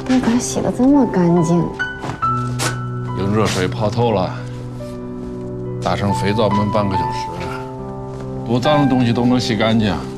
你咋洗的这么干净？ 用热水泡透了，打上肥皂焖半个小时，多脏的东西都能洗干净。